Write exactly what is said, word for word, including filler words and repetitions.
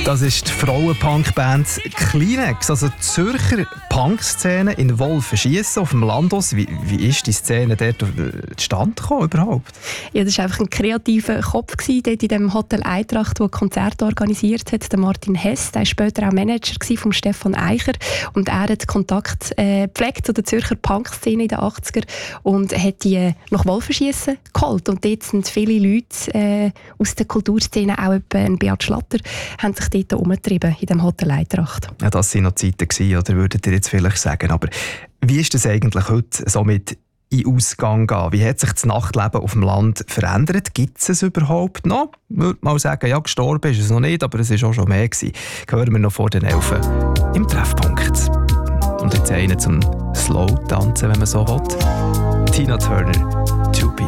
Das ist die Frauenpunk-Band Kleenex, also die Zürcher Punk-Szene in Wolfenschiessen auf dem Landhaus. Wie, wie ist die Szene dort zustande gekommen überhaupt? Ja, das war einfach ein kreativer Kopf gewesen, dort in dem Hotel Eintracht, der Konzerte organisiert hat. Der Martin Hess, der war später auch Manager von Stefan Eicher und er hat Kontakt äh, gepflegt zu der Zürcher Punk-Szene in den achtziger und hat die nach Wolfenschiessen geholt. Und dort sind viele Leute äh, aus der Kulturszene, auch etwa Beat Schlatter, haben sich dort umgetrieben in dem Hotel Eintracht. Ja, das waren noch Zeiten gewesen, oder würdet ihr jetzt vielleicht sagen. Aber wie ist das eigentlich heute so mit in Ausgang gehen? Wie hat sich das Nachtleben auf dem Land verändert? Gibt es es überhaupt noch? Ich würde mal sagen, ja, gestorben ist es noch nicht, aber es war auch schon mehr gewesen. Hören wir noch vor den Elfen im Treffpunkt. Und jetzt einen zum Slow-Tanzen, wenn man so will. Tina Turner, Two People.